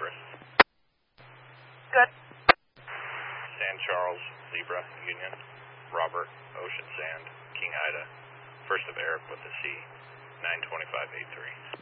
Cypress. Good. San Charles, Zebra, Union. Robert, Ocean Sand, King Ida. First of Eric with the C, 92583.